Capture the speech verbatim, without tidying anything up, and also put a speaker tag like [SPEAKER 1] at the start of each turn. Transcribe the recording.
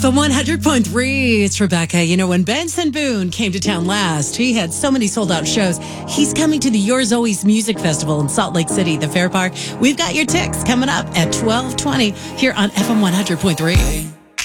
[SPEAKER 1] M one hundred point three, it's Rebecca. You know, when Benson Boone came to town last, he had so many sold-out shows. He's coming to the Yours Always Music Festival in Salt Lake City, the Fair Park. We've got your tickets coming up at twelve twenty here on F M one hundred point three.